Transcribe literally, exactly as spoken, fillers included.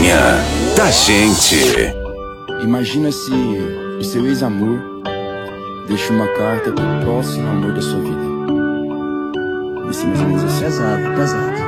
Manhã da gente. Imagina se o seu ex-amor deixa uma carta pro próximo amor da sua vida. Vai ser mais ou menos assim. Pesado, pesado.